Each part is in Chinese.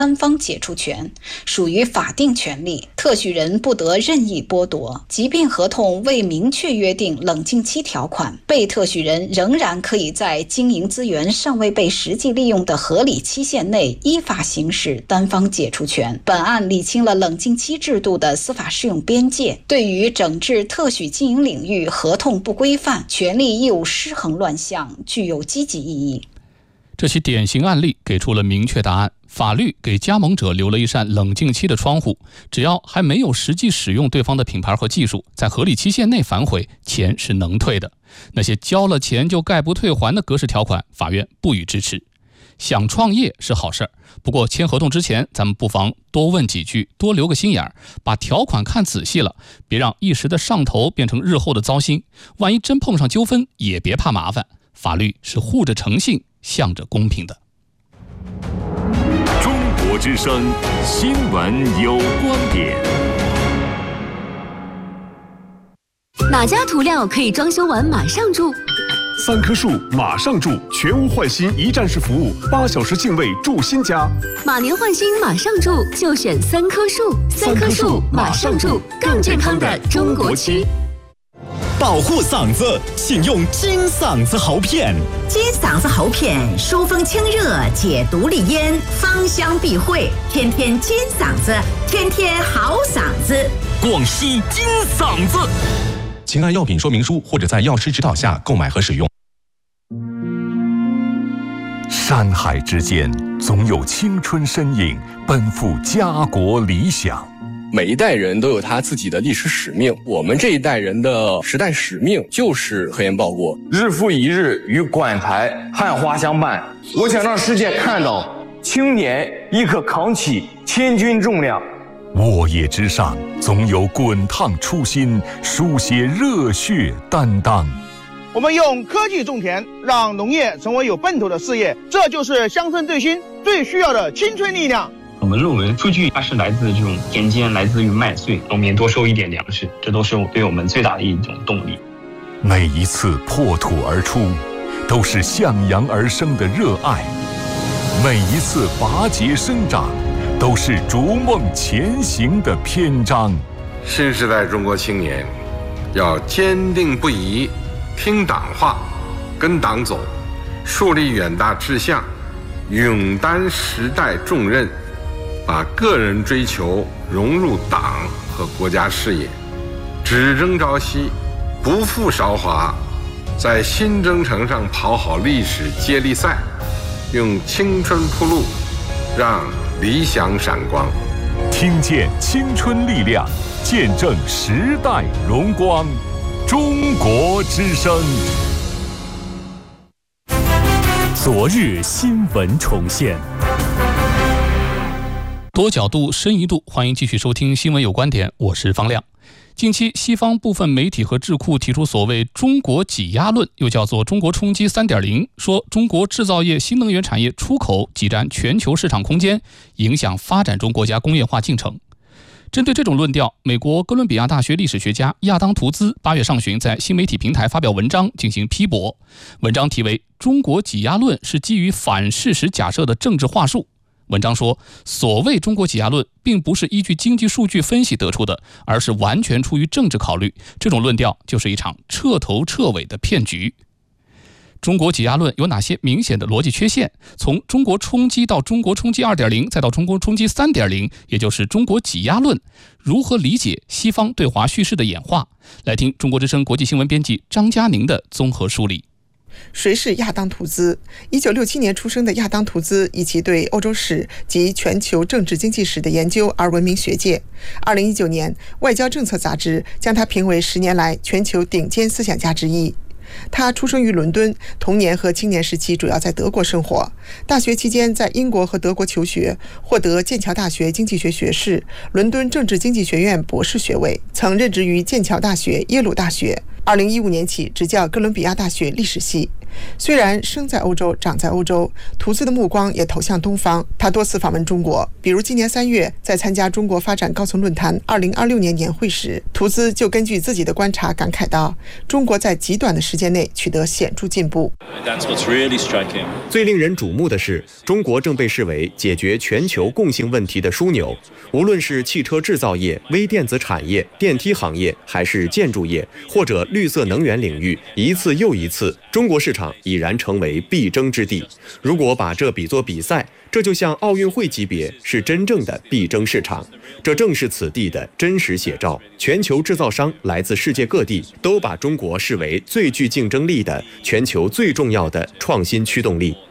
单方解除权，属于法定权利，特许人不得任意剥夺。即便合同未明确约定冷静期条款，被特许人仍然可以在经营资源尚未被实际利用的合理期限内依法行使单方解除权。本案理清了冷静期制度的司法适用边界，对于整治特许经营领域合同不规范、权利义务失衡乱象具有积极意义。 这起典型案例给出了明确答案，法律给加盟者留了一扇冷静期的窗户，只要还没有实际使用对方的品牌和技术，在合理期限内反悔，钱是能退的。那些交了钱就概不退还的格式条款，法院不予支持。想创业是好事儿，不过签合同之前，咱们不妨多问几句，多留个心眼儿，把条款看仔细了，别让一时的上头变成日后的糟心。万一真碰上纠纷，也别怕麻烦。法律是护着诚信，向着公平的。 中国之声，新闻有观点。 哪家涂料可以装修完马上住 ？3棵树马上住，全屋换新一站式服务，8小时净位住新家。 马年换新马上住，就选3棵树。3棵树马上住，更健康的中国区。 保护嗓子，请用金嗓子喉片。 金嗓子喉片，疏风清热，解毒利咽，芳香避秽，天天金嗓子，天天好嗓子。 广西金嗓子， 请按药品说明书或者在药师指导下购买和使用。 山海之间，总有青春身影奔赴家国理想。 每一代人都有他自己的历史使命，我们这一代人的时代使命就是核烟报国， 日复一日与管台汉花相伴。我想让世界看到青年亦可扛起千钧重量。 沃野之上，总有滚烫初心，书写热血担当。 我们用科技种田，让农业成为有奔头的事业，这就是乡村振兴最需要的青春力量。 我们论文数据它是来自这种田间，来自于麦穗，农民多收一点粮食，这都是对我们最大的一种动力。 每一次破土而出，都是向阳而生的热爱；每一次拔节生长，都是逐梦前行的篇章。 新时代中国青年要坚定不移，听党话，跟党走，树立远大志向，勇担时代重任，把个人追求融入党和国家事业，只争朝夕，不负韶华，在新征程上跑好历史接力赛，用青春铺路，让理想闪光。 听见青春力量，见证时代荣光。中国之声， 昨日新闻重现。 多角度深一度，欢迎继续收听新闻有观点，我是方亮。近期西方部分媒体和智库提出所谓中国挤压论，又叫做中国冲击 3.0， 说中国制造业新能源产业出口挤占全球市场空间，影响发展中国家工业化进程。针对这种论调，美国哥伦比亚大学历史学家亚当·图兹8月上旬在新媒体平台发表文章进行批驳。文章题为《中国挤压论是基于反事实假设的政治话术》。文章说，所谓中国挤压论并不是依据经济数据分析得出的，而是完全出于政治考虑。这种论调就是一场彻头彻尾的骗局。中国挤压论有哪些明显的逻辑缺陷？从中国冲击到中国冲击 2.0， 再到中国冲击 3.0， 也就是中国挤压论，如何理解西方对华叙事的演化？来听中国之声国际新闻编辑张嘉宁的综合梳理。 谁是亚当·图兹？1967年出生的亚当·图兹以其对欧洲史及全球政治经济史的研究而闻名学界。2019年，《外交政策》杂志将他评为10年来全球顶尖思想家之一。他出生于伦敦，童年和青年时期主要在德国生活。大学期间在英国和德国求学，获得剑桥大学经济学学士、伦敦政治经济学院博士学位，曾任职于剑桥大学、耶鲁大学。 2015年起执教哥伦比亚大学历史系。虽然生在欧洲长在欧洲，图兹的目光也投向东方。他多次访问中国，比如今年3月在参加中国发展高层论坛2026年年会时，图兹就根据自己的观察感慨到，中国在极短的时间内取得显著进步。 最令人瞩目的是，中国正被视为解决全球共性问题的枢纽。无论是汽车制造业、微电子产业、电梯行业，还是建筑业或者绿色能源领域，一次又一次，中国市场已然成为必争之地。如果把这比作比赛，这就像奥运会级别，是真正的必争市场。这正是此地的真实写照。全球制造商来自世界各地，都把中国视为最具竞争力的、全球最重要的创新驱动力。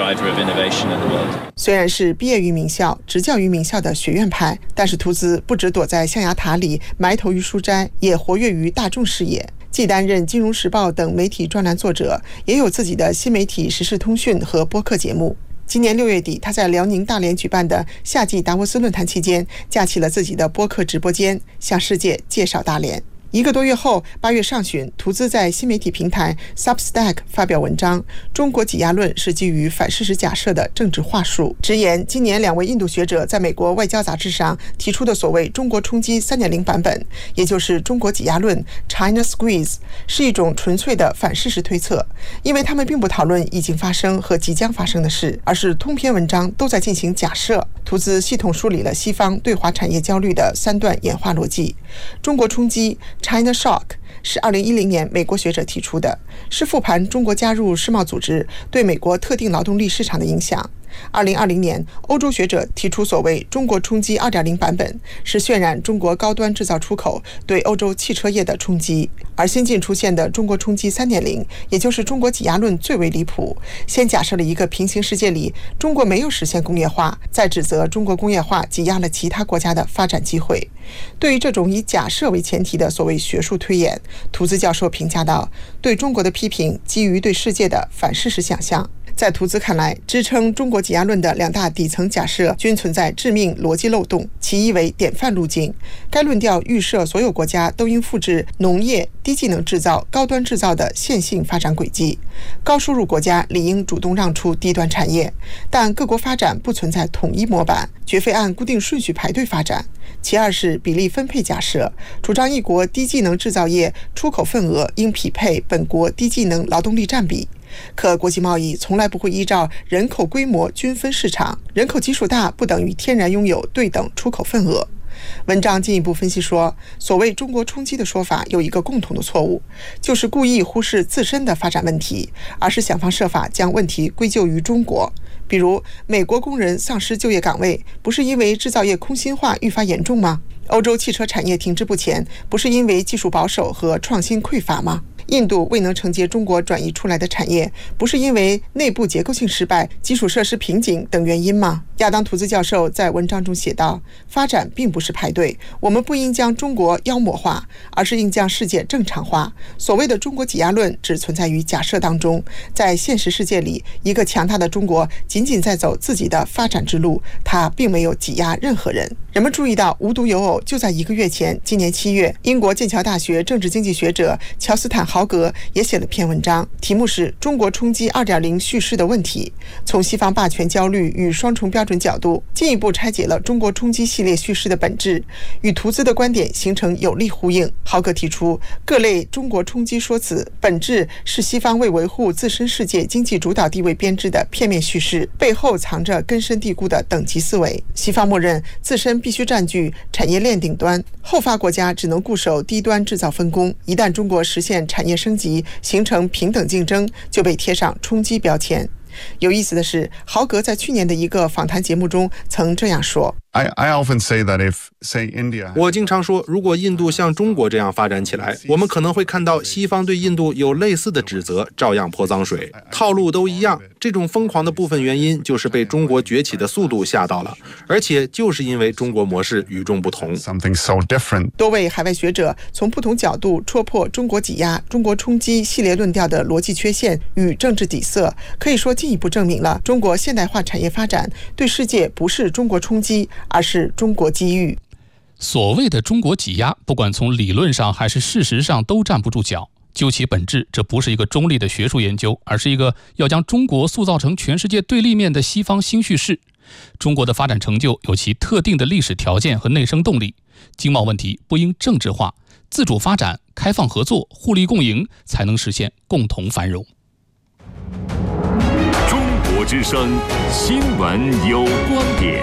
虽然是毕业于名校、执教于名校的学院派，但是图兹不只躲在象牙塔里埋头于书斋，也活跃于大众视野。既担任《金融时报》等媒体专栏作者，也有自己的新媒体时事通讯和播客节目。今年6月底，他在辽宁大连举办的夏季达沃斯论坛期间，架起了自己的播客直播间，向世界介绍大连。1个多月后，8月上旬，图兹在新媒体平台 Substack 发表文章，中国挤压论是基于反事实假设的政治话术，直言今年2位印度学者在美国外交杂志上提出的所谓中国冲击 3.0 版本，也就是中国挤压论 China Squeeze， 是一种纯粹的反事实推测，因为他们并不讨论已经发生和即将发生的事，而是通篇文章都在进行假设。图兹系统梳理了西方对华产业焦虑的3段演化逻辑。中国冲击 China Shock 是2010年美国学者提出的，是复盘中国加入世贸组织对美国特定劳动力市场的影响。2020年，欧洲学者提出所谓中国冲击 2.0 版本，是渲染中国高端制造出口对欧洲汽车业的冲击。而新近出现的中国冲击 3.0， 也就是中国挤压论最为离谱，先假设了一个平行世界里中国没有实现工业化，再指责中国工业化挤压了其他国家的发展机会。对于这种以假设为前提的所谓学术推演，图兹教授评价道，对中国的批评基于对世界的反事实想象。在图兹看来，支撑中国挤压论的2大底层假设均存在致命逻辑漏洞。其一为典范路径，该论调预设所有国家都应复制农业、低技能制造、高端制造的线性发展轨迹，高收入国家理应主动让出低端产业，但各国发展不存在统一模板，绝非按固定顺序排队发展。其二是比例分配假设，主张一国低技能制造业出口份额应匹配本国低技能劳动力占比。可国际贸易从来不会依照人口规模均分市场，人口基数大不等于天然拥有对等出口份额。文章进一步分析说，所谓中国冲击的说法有一个共同的错误，就是故意忽视自身的发展问题，而是想方设法将问题归咎于中国。比如美国工人丧失就业岗位，不是因为制造业空心化愈发严重吗？欧洲汽车产业停滞不前，不是因为技术保守和创新匮乏吗？印度未能承接中国转移出来的产业，不是因为内部结构性失败、基础设施瓶颈等原因吗？亚当·图兹教授在文章中写道，发展并不是排队，我们不应将中国妖魔化，而是应将世界正常化。所谓的中国挤压论只存在于假设当中，在现实世界里，一个强大的中国仅仅在走自己的发展之路，它并没有挤压任何人。人们注意到，无独有偶，就在1个月前，今年7月，英国剑桥大学政治经济学者乔斯坦·豪格也写了篇文章，题目是《中国冲击 2.0 叙事的问题》，从西方霸权焦虑与双重标准角度，进一步拆解了中国冲击系列叙事的本质，与图兹的观点形成有力呼应。豪格提出，各类中国冲击说辞本质是西方为维护自身世界经济主导地位编织的片面叙事，背后藏着根深蒂固的等级思维。西方默认自身必须占据产业链顶端，后发国家只能固守低端制造分工，一旦中国实现产业升级，形成平等竞争，就被贴上冲击标签。有意思的是，豪格在去年的一个访谈节目中曾这样说， 我经常说，如果印度像中国这样发展起来，我们可能会看到西方对印度有类似的指责，照样泼脏水，套路都一样。这种疯狂的部分原因就是被中国崛起的速度吓到了，而且就是因为中国模式与众不同。 多位海外学者从不同角度戳破中国挤压、中国冲击系列论调的逻辑缺陷与政治底色，可以说进一步证明了中国现代化产业发展对世界不是中国冲击，而是中国机遇。 所谓的中国挤压，不管从理论上还是事实上都站不住脚。 究其本质，这不是一个中立的学术研究，而是一个要将中国塑造成全世界对立面的西方新叙事。中国的发展成就有其特定的历史条件和内生动力，经贸问题不应政治化，自主发展、开放合作、互利共赢，才能实现共同繁荣。 中国之声，新闻有观点。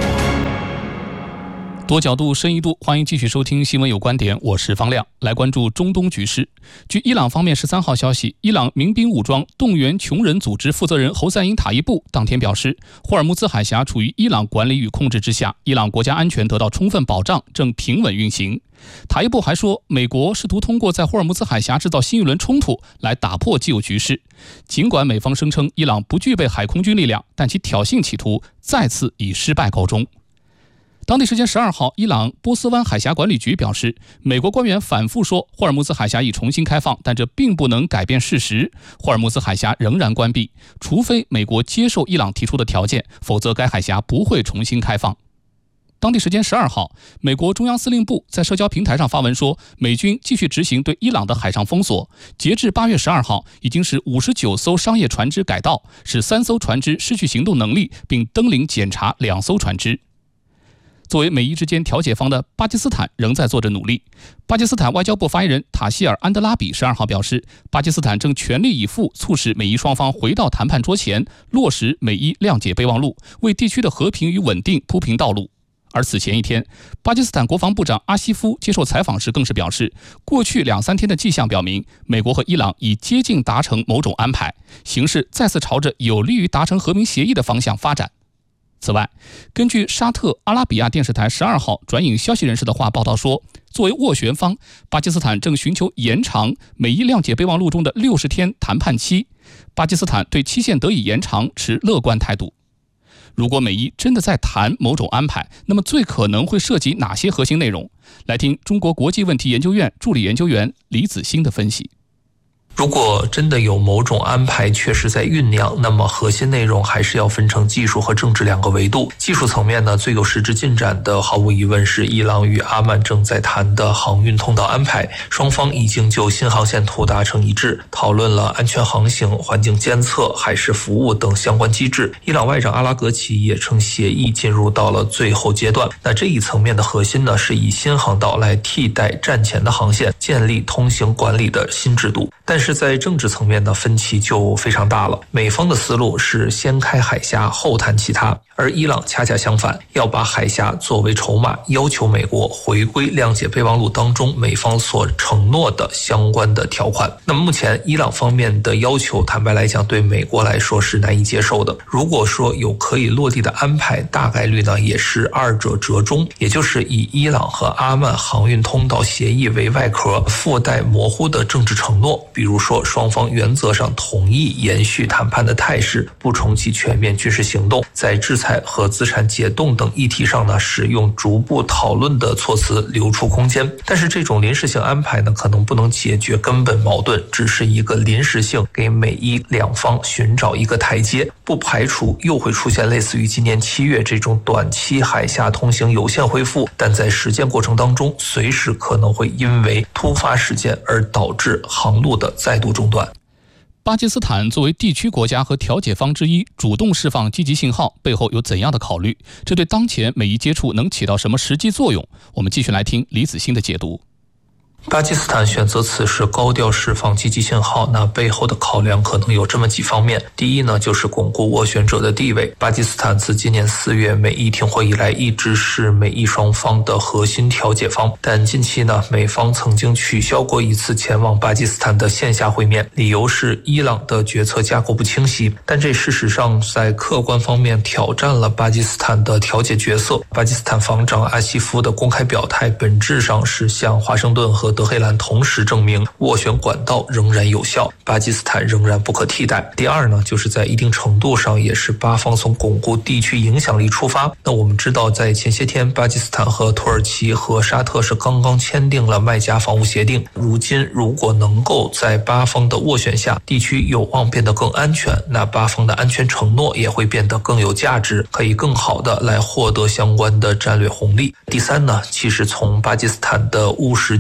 多角度、深一度，欢迎继续收听《新闻有观点》，我是方亮。来关注中东局势。据伊朗方面13号消息，伊朗民兵武装动员穷人组织负责人侯赛因塔伊布当天表示，霍尔木兹海峡处于伊朗管理与控制之下，伊朗国家安全得到充分保障，正平稳运行。塔伊布还说，美国试图通过在霍尔木兹海峡制造新一轮冲突来打破既有局势。尽管美方声称伊朗不具备海空军力量，但其挑衅企图再次以失败告终。当地时间12号，伊朗波斯湾海峡管理局表示，美国官员反复说霍尔木兹海峡已重新开放，但这并不能改变事实，霍尔木兹海峡仍然关闭，除非美国接受伊朗提出的条件，否则该海峡不会重新开放。当地时间12号，美国中央司令部在社交平台上发文说，美军继续执行对伊朗的海上封锁，截至8月12号，已经使59艘商业船只改道，使3艘船只失去行动能力，并登临检查2艘船只。作为美伊之间调解方的巴基斯坦仍在做着努力。巴基斯坦外交部发言人塔希尔·安德拉比12号表示，巴基斯坦正全力以赴促使美伊双方回到谈判桌前，落实美伊谅解备忘录，为地区的和平与稳定铺平道路。而此前一天，巴基斯坦国防部长阿西夫接受采访时更是表示，过去2-3天的迹象表明，美国和伊朗已接近达成某种安排，形势再次朝着有利于达成和平协议的方向发展。此外，根据沙特阿拉比亚电视台12号转引消息人士的话报道说，作为斡旋方，巴基斯坦正寻求延长美伊谅解备忘录中的60天谈判期。巴基斯坦对期限得以延长持乐观态度。如果美伊真的在谈某种安排，那么最可能会涉及哪些核心内容？来听中国国际问题研究院助理研究员李子欣的分析。 如果真的有某种安排确实在酝酿，那么核心内容还是要分成技术和政治2个维度。技术层面呢，最有实质进展的毫无疑问是伊朗与阿曼正在谈的航运通道安排，双方已经就新航线图达成一致，讨论了安全航行、环境监测、海事服务等相关机制。伊朗外长阿拉格齐也称协议进入到了最后阶段。那这一层面的核心呢，是以新航道来替代战前的航线，建立通行管理的新制度。但是在政治层面的分歧就非常大了。美方的思路是先开海峡后谈其他，而伊朗恰恰相反，要把海峡作为筹码，要求美国回归谅解备忘录当中美方所承诺的相关的条款。那么目前伊朗方面的要求，坦白来讲对美国来说是难以接受的。如果说有可以落地的安排，大概率呢也是二者折中，也就是以伊朗和阿曼航运通道协议为外壳，附带模糊的政治承诺，比如说双方原则上同意延续谈判的态势，不重启全面军事行动，在制裁和资产解冻等议题上呢，使用逐步讨论的措辞留出空间。但是这种临时性安排呢，可能不能解决根本矛盾，只是一个临时性，给美伊两方寻找一个台阶，不排除又会出现类似于今年7月这种短期海峡通行有限恢复，但在实践过程当中，随时可能会因为突发事件而导致航路的再度中断。 巴基斯坦作为地区国家和调解方之一，主动释放积极信号，背后有怎样的考虑？这对当前美伊接触能起到什么实际作用？我们继续来听李子欣的解读。 巴基斯坦选择此时高调释放积极信号，那背后的考量可能有这么几方面。第一呢，就是巩固斡旋者的地位。巴基斯坦自今年4月美伊停火以来，一直是美伊双方的核心调解方。但近期呢，美方曾经取消过一次前往巴基斯坦的线下会面，理由是伊朗的决策架构不清晰。但这事实上在客观方面挑战了巴基斯坦的调解角色。巴基斯坦防长阿西夫的公开表态，本质上是向华盛顿和德黑兰同时证明斡旋管道仍然有效，巴基斯坦仍然不可替代。第二呢，就是在一定程度上也是巴方从巩固地区影响力出发。那我们知道在前些天，巴基斯坦和土耳其和沙特是刚刚签订了麦加防务协定。如今如果能够在巴方的斡旋下，地区有望变得更安全，那巴方的安全承诺也会变得更有价值，可以更好的来获得相关的战略红利。第三呢，其实从巴基斯坦的务实经济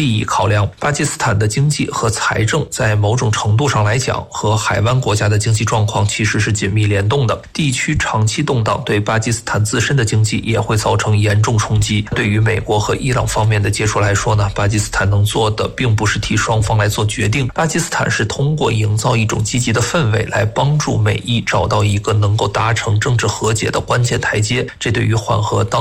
利益考量。巴基斯坦的经济和财政在某种程度上来讲，和海湾国家的经济状况其实是紧密联动的。地区长期动荡对巴基斯坦自身的经济也会造成严重冲击。对于美国和伊朗方面的接触来说呢，巴基斯坦能做的并不是替双方来做决定，巴基斯坦是通过营造一种积极的氛围来帮助美伊找到一个能够达成政治和解的关键台阶，这对于缓和当